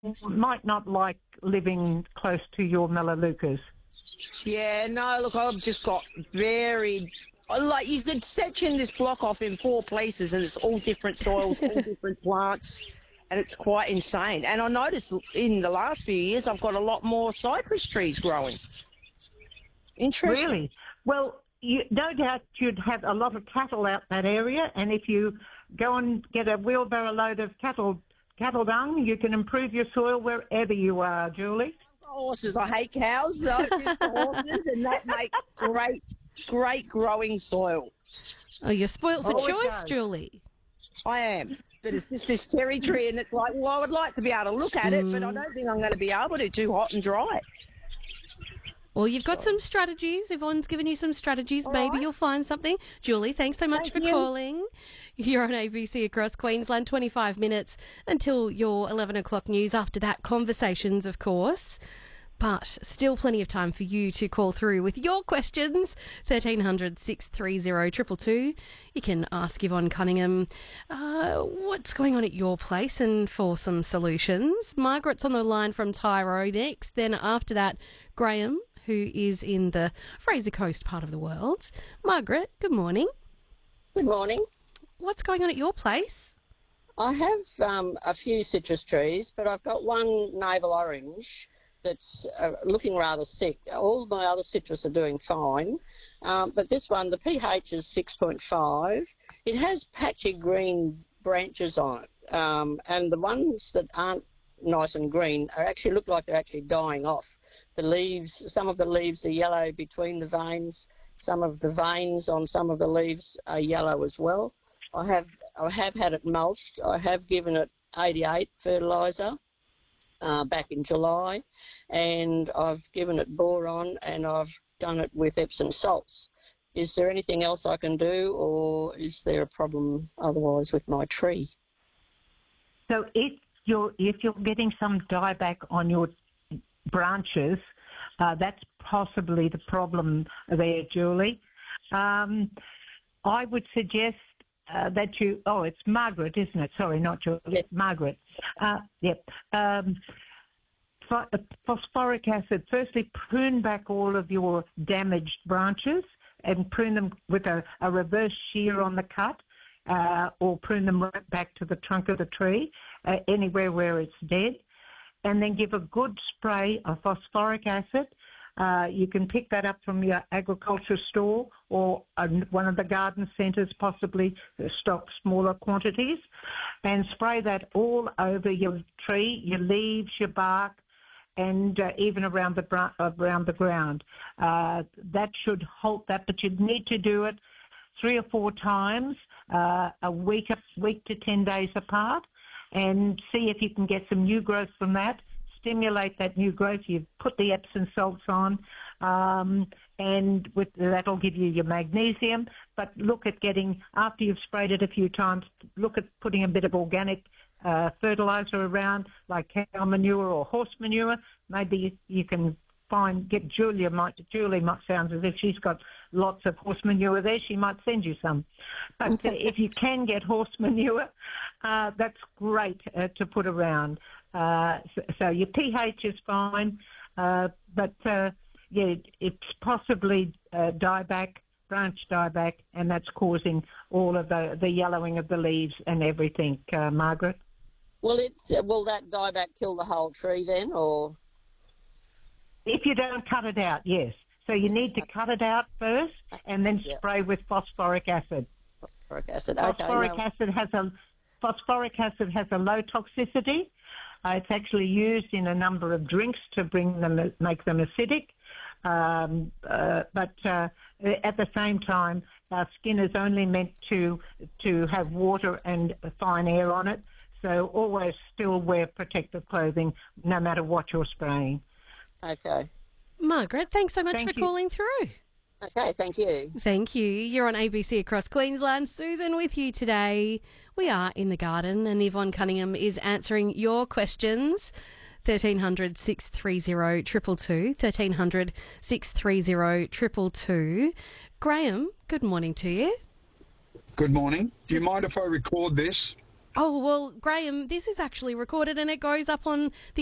might not like living close to your melaleucas. Yeah, no, look, I've just got like you could section this block off in 4 places and it's all different soils, all different plants, and it's quite insane. And I noticed in the last few years I've got a lot more cypress trees growing. Interesting. Really? Well, no doubt you'd have a lot of cattle out that area, and if you go and get a wheelbarrow load of cattle dung, you can improve your soil wherever you are, Julie. Horses. I hate cows, so I choose the horses, and that makes great growing soil. Oh, you're spoilt for Oh, it choice, does. Julie. I am. But it's just this cherry tree, and it's like, well, I would like to be able to look at it, but I don't think I'm going to be able to. Too hot and dry. Well, you've got some strategies. Yvonne's given you some strategies. Maybe you'll find something. Julie, thanks so much for calling. You're on ABC across Queensland, 25 minutes until your 11 o'clock news. After that, conversations, of course. But still plenty of time for you to call through with your questions. 1300 630 222. You can ask Yvonne Cunningham what's going on at your place and for some solutions. Margaret's on the line from Tyro next. Then after that, Graham, who is in the Fraser Coast part of the world. Margaret, good morning. Good morning. What's going on at your place? I have a few citrus trees, but I've got one navel orange that's looking rather sick. All my other citrus are doing fine, but this one, the pH is 6.5. It has patchy green branches on it, and the ones that aren't nice and green look like they're actually dying off. The leaves, some of the leaves are yellow between the veins. Some of the veins on some of the leaves are yellow as well. I have had it mulched. I have given it 88 fertiliser back in July, and I've given it boron, and I've done it with Epsom salts. Is there anything else I can do, or is there a problem otherwise with my tree? So if you're getting some dieback on your branches, that's possibly the problem there, Julie. I would suggest that you... Oh, it's Margaret, isn't it? Sorry, not Julie. Yes. Margaret. Yep. Phosphoric acid. Firstly, prune back all of your damaged branches and prune them with a reverse shear on the cut, or prune them right back to the trunk of the tree, anywhere where it's dead. And then give a good spray of phosphoric acid. You can pick that up from your agriculture store or one of the garden centres, possibly stock smaller quantities, and spray that all over your tree, your leaves, your bark, and even around the ground. That should halt that, but you'd need to do it 3 or 4 times, a week to 10 days apart, and see if you can get some new growth from that. Stimulate that new growth. You've put the Epsom salts on, and that'll give you your magnesium. But look at after you've sprayed it a few times, look at putting a bit of organic fertiliser around, like cow manure or horse manure. Maybe you can Julie might sound as if she's got lots of horse manure there. She might send you some. But if you can get horse manure, that's great to put around. So your pH is fine, but it's possibly branch dieback, and that's causing all of the yellowing of the leaves and everything, Margaret. Will that dieback kill the whole tree then, or? If you don't cut it out, yes. So you need to cut it out first and then spray with phosphoric acid. Phosphoric acid. Phosphoric acid has a low toxicity. It's actually used in a number of drinks to make them acidic. But at the same time, our skin is only meant to have water and fine air on it. So always still wear protective clothing, no matter what you're spraying. Okay. Margaret, thanks so much for calling through. Okay, thank you. Thank you. You're on ABC across Queensland. Susan with you today. We are in the garden, and Yvonne Cunningham is answering your questions. 1300 630 222, 1300 630 222. Graham, good morning to you. Good morning. Do you mind if I record this? Oh, well, Graham, this is actually recorded and it goes up on the